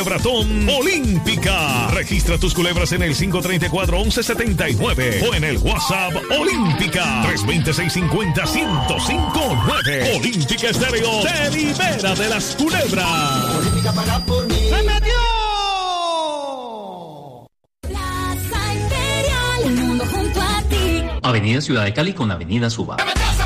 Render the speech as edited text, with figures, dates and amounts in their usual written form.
Culebratón Olímpica. Registra tus culebras en el 534-1179 o en el WhatsApp Olímpica 320-650-1059. Olímpica Estéreo te libera de las culebras. Olímpica paga por mí. ¡Se metió! Plaza Imperial, el mundo junto a ti. Avenida Ciudad de Cali con Avenida Suba.